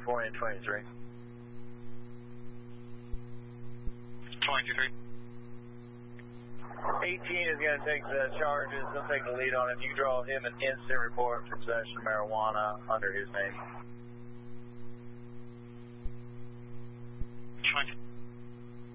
20 and 23. 23. 18 is going to take the charges. He'll take the lead on it. You draw him an instant report for possession of marijuana under his name. 20.